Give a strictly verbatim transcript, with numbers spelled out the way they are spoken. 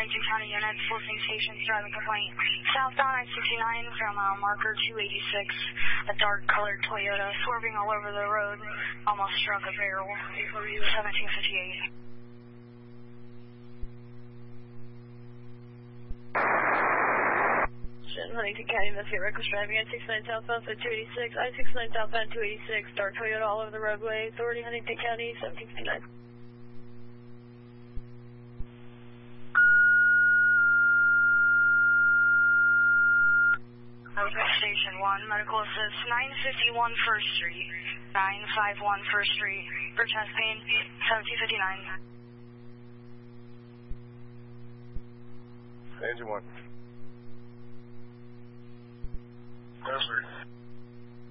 Huntington County units, listening stations, driving complaint. Southbound I sixty-nine from uh, marker two eighty-six, a dark-colored Toyota swerving all over the road, almost struck a barrel. seventeen fifty-eight. Huntington County, investigate reckless driving, I sixty-nine southbound, so two eighty-six, I sixty-nine southbound, two eighty-six, dark Toyota all over the roadway, authority Huntington County, seventeen fifty-nine. Station one, medical assist, nine fifty-one First Street, nine fifty-one First Street, for chest pain, seventeen fifty-nine. Engine one. Yes, sir.